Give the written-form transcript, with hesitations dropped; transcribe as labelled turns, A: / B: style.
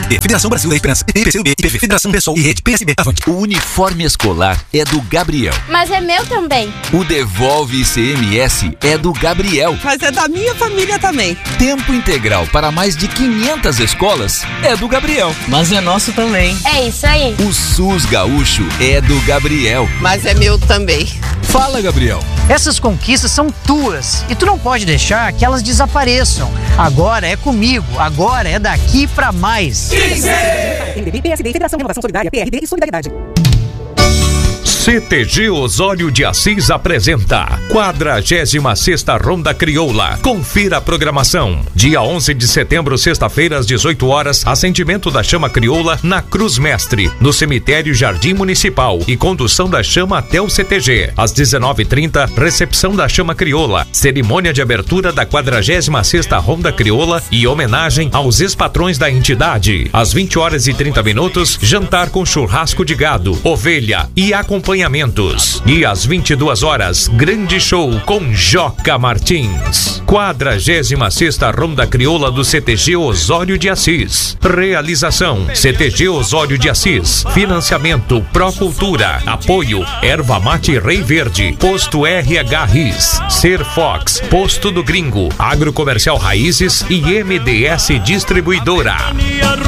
A: PSDB, Federação Brasil da Esperança, PCdoB, IPV, Federação Pessoal e Rede PSB. Avante.
B: O uniforme escolar é do Gabriel.
C: Mas é meu também.
B: O Devolve ICMS é do Gabriel.
D: Mas é da minha família também.
B: Tempo integral para mais de 500 escolas é do Gabriel.
E: Mas é nosso também.
C: É isso aí.
B: O SUS Gaúcho é do Gabriel.
D: Mas é meu também.
B: Fala, Gabriel.
E: Essas conquistas são tuas e tu não pode deixar que elas desapareçam. Agora é comigo, agora é daqui pra mais.
F: PSDB, PSD, Federação Renovação Solidária, PRD e Solidariedade.
G: CTG Osório de Assis apresenta 46ª Ronda Crioula. Confira a programação. Dia 11 de setembro, sexta-feira, às 18 horas, acendimento da chama crioula na Cruz Mestre, no cemitério Jardim Municipal e condução da chama até o CTG. Às 19h30, recepção da chama crioula, cerimônia de abertura da 46ª Ronda Crioula e homenagem aos ex-patrões da entidade. Às 20h30, jantar com churrasco de gado, ovelha e acompanhamento. E às 22 horas, grande show com Joca Martins. 46ª Ronda Crioula do CTG Osório de Assis. Realização: CTG Osório de Assis. Financiamento: Procultura. Apoio: Erva Mate Rei Verde. Posto RH RIS. Ser Fox. Posto do Gringo. Agrocomercial Raízes e MDS Distribuidora.